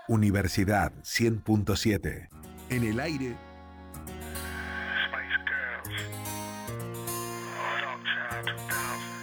Universidad 100.7. En el aire. Spice Girls. Dogtown 2000.